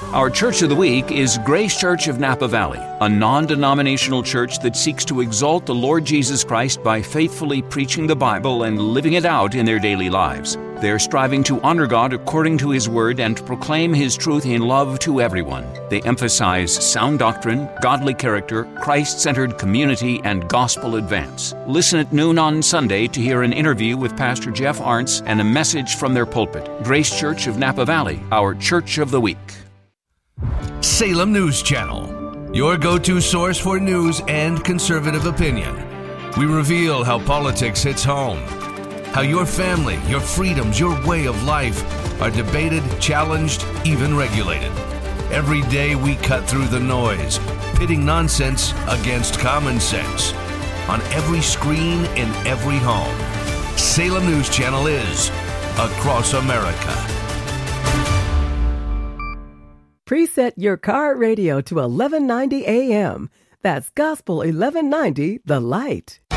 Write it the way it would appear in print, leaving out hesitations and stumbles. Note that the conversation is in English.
Our Church of the Week is Grace Church of Napa Valley, a non-denominational church that seeks to exalt the Lord Jesus Christ by faithfully preaching the Bible and living it out in their daily lives. They're striving to honor God according to His Word and proclaim His truth in love to everyone. They emphasize sound doctrine, godly character, Christ-centered community, and gospel advance. Listen at noon on Sunday to hear an interview with Pastor Jeff Arntz and a message from their pulpit. Grace Church of Napa Valley, our Church of the Week. Salem News Channel, your go-to source for news and conservative opinion. We reveal how politics hits home, how your family, your freedoms, your way of life are debated, challenged, even regulated. Every day we cut through the noise, pitting nonsense against common sense. On every screen, in every home, Salem News Channel is across America. Preset your car radio to 1190 AM. That's Gospel 1190, The Light.